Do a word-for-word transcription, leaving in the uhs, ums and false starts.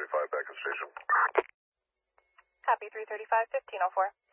thirty-five back at station. Copy three thirty-five, fifteen oh four.